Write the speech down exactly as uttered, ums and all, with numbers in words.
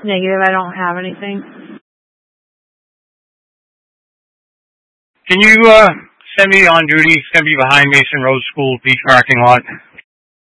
Negative, I don't have anything. Can you uh, send me on duty? It's going to be behind Mason Road School beach parking lot.